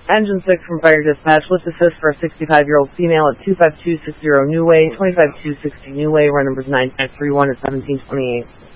Engine 6 from Fire Dispatch. Lift assist for a 65-year-old female at 25260 New Way, 25260 New Way. Run numbers 9531 at 1728.